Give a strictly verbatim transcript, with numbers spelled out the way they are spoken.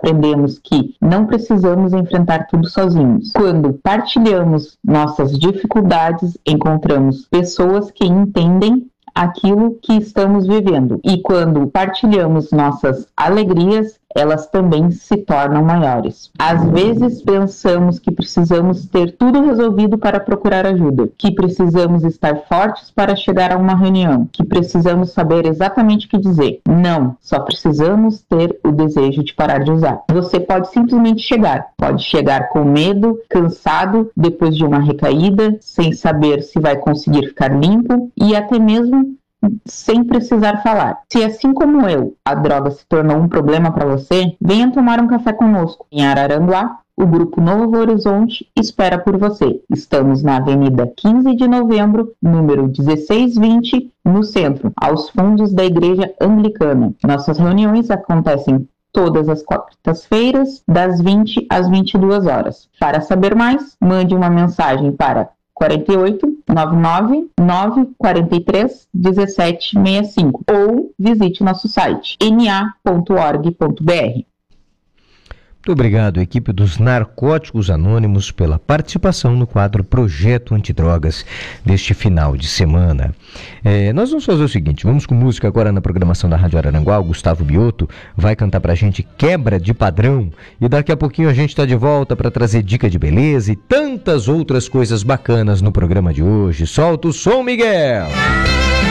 aprendemos que não precisamos enfrentar tudo sozinhos. Quando partilhamos nossas dificuldades, encontramos pessoas que entendem aquilo que estamos vivendo. E quando partilhamos nossas alegrias, elas também se tornam maiores. Às vezes pensamos que precisamos ter tudo resolvido para procurar ajuda, que precisamos estar fortes para chegar a uma reunião, que precisamos saber exatamente o que dizer. Não, só precisamos ter o desejo de parar de usar. Você pode simplesmente chegar, pode chegar com medo, cansado, depois de uma recaída, sem saber se vai conseguir ficar limpo e até mesmo sem precisar falar. Se assim como eu, a droga se tornou um problema para você, venha tomar um café conosco. Em Araranguá, o Grupo Novo Horizonte espera por você. Estamos na Avenida quinze de Novembro, número dezesseis vinte, no centro, aos fundos da Igreja Anglicana. Nossas reuniões acontecem todas as quartas-feiras, das vinte às vinte e duas horas. Para saber mais, mande uma mensagem para quarenta e oito, noventa e nove, nove quarenta e três, dezessete sessenta e cinco ou visite nosso site n a ponto org ponto b r. Muito obrigado, equipe dos Narcóticos Anônimos, pela participação no quadro Projeto Antidrogas deste final de semana. É, nós vamos fazer o seguinte, vamos com música agora na programação da Rádio Araranguá. O Gustavo Biotto vai cantar pra gente Quebra de Padrão e daqui a pouquinho a gente está de volta para trazer dica de beleza e tantas outras coisas bacanas no programa de hoje. Solta o som, Miguel!